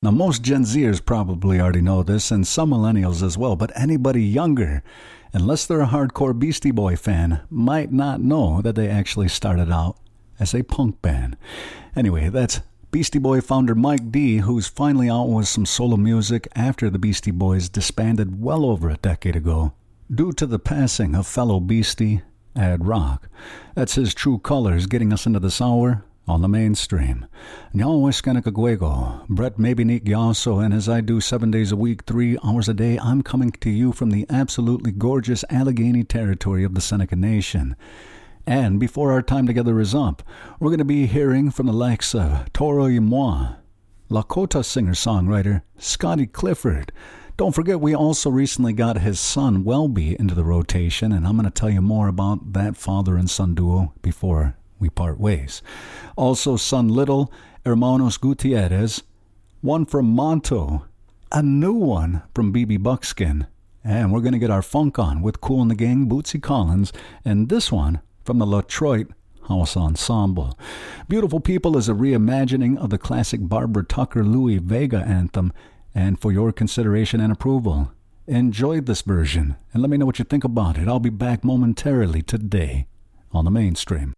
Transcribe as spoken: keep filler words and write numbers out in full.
Now, most Gen Zers probably already know this, and some millennials as well, but anybody younger, unless they're a hardcore Beastie Boy fan, might not know that they actually started out as a punk band. Anyway, that's Beastie Boy founder Mike D, who's finally out with some solo music after the Beastie Boys disbanded well over a decade ago, due to the passing of fellow Beastie, Ad Rock. That's his true colors getting us into this hour on the mainstream. Nyaw Weskanakagwego, Brett Mabinik Yaso, and as I do seven days a week, three hours a day, I'm coming to you from the absolutely gorgeous Allegheny territory of the Seneca Nation. And before our time together is up, we're going to be hearing from the likes of Toro y Moi, Lakota singer-songwriter Scotty Clifford. Don't forget, we also recently got his son Welby into the rotation, and I'm going to tell you more about that father and son duo before we part ways. Also, son Little, Hermanos Gutierrez, one from Monto, a new one from B B Buckskin, and we're going to get our funk on with Kool and the Gang, Bootsy Collins, and this one from the Latroit House Ensemble. Beautiful People is a reimagining of the classic Barbara Tucker Louis Vega anthem, and for your consideration and approval, enjoy this version, and let me know what you think about it. I'll be back momentarily today on the mainstream.